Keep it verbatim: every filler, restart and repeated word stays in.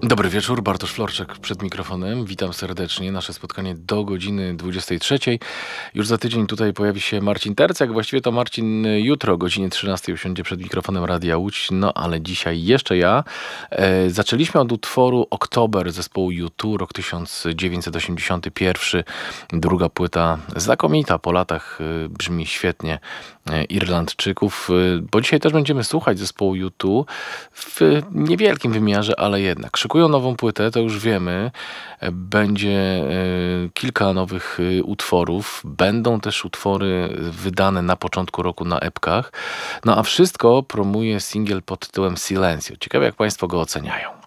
Dobry wieczór, Bartosz Florczak przed mikrofonem. Witam serdecznie. Nasze spotkanie do godziny dwudziestej trzeciej. Już za tydzień tutaj pojawi się Marcin Tercek. Właściwie to Marcin jutro o godzinie trzynastej usiądzie przed mikrofonem Radia Łódź. No ale dzisiaj jeszcze ja. E, zaczęliśmy od utworu Oktober zespołu U dwa, rok tysiąc dziewięćset osiemdziesiąty pierwszy. Druga płyta znakomita, po latach e, brzmi świetnie. E, Irlandczyków. E, bo dzisiaj też będziemy słuchać zespołu U dwa w niewielkim wymiarze, ale jednak. Szykują nową płytę, to już wiemy. Będzie e, kilka nowych e, utworów. Będą też utwory wydane na początku roku na epkach. No a wszystko promuje singiel pod tytułem Silencio. Ciekawe, jak Państwo go oceniają.